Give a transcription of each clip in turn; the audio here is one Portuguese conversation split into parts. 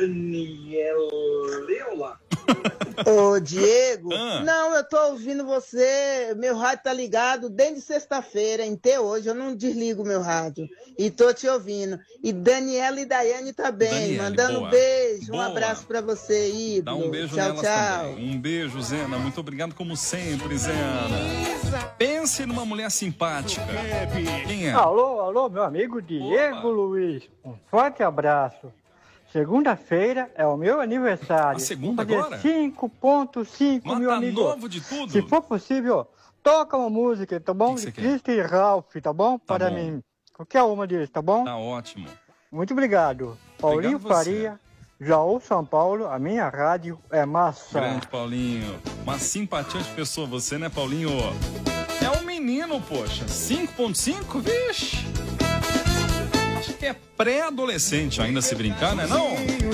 Daniela. Ô, Diego, não, eu tô ouvindo você, meu rádio tá ligado desde sexta-feira, até hoje, eu não desligo meu rádio, e tô te ouvindo. E Daniela e Daiane tá bem, Daniele, mandando boa. um beijo, Boa. um abraço pra você, ídolo. Dá um beijo tchau, nelas tchau. também. Um beijo, Zena. Muito obrigado como sempre, Zena. Pense numa mulher simpática. Quem é? Alô, meu amigo Diego Luiz. Um forte abraço. Segunda-feira é o meu aniversário. A segunda Vou agora? fazer 5.5, Mas meu tá amigo. novo de tudo. Se for possível, toca uma música, tá bom? Que De você Cristo e Ralph, tá bom? Para bom. mim. Qualquer uma deles, tá bom? Tá ótimo. Muito obrigado. Paulinho Obrigado você. Faria, Jaú, São Paulo, a minha rádio é massa. Grande Paulinho. Uma simpatia de pessoa você, né, Paulinho? É um menino, poxa. 5.5? Vixe. Acho que é pré-adolescente ainda, se brincar, né? Não?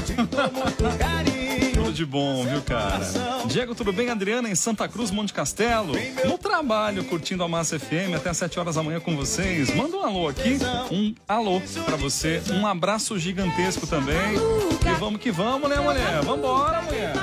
Tudo de bom, viu, cara? Diego, tudo bem? Adriana, em Santa Cruz, Monte Castelo. No trabalho, curtindo a Massa FM até 7 horas da manhã com vocês. Manda um alô aqui. Um alô pra você. Um abraço gigantesco também. E vamos que vamos, né, mulher? Vambora, mulher.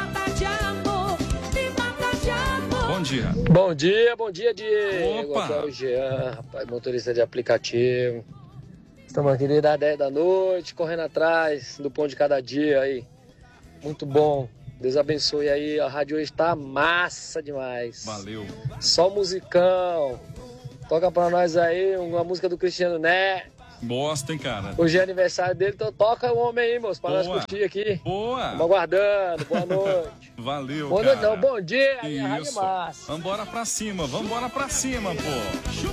Bom dia. Bom dia, Diego. Opa. Aqui é o Jean, rapaz, motorista de aplicativo. Estamos aqui desde as 10 da noite, correndo atrás do pão de cada dia aí. Muito bom. Deus abençoe aí. A rádio hoje tá massa demais. Valeu. Só musicão. Toca pra nós aí uma música do Cristiano Né. Gosta, hein, cara? Hoje é aniversário dele, então toca o homem aí, moço, pra Boa. nós curtir aqui. Boa. Estamos aguardando. Boa noite. Valeu, Boa cara. noite, não. Bom dia. Aí a rádio é Isso. massa. Vambora pra cima, pô.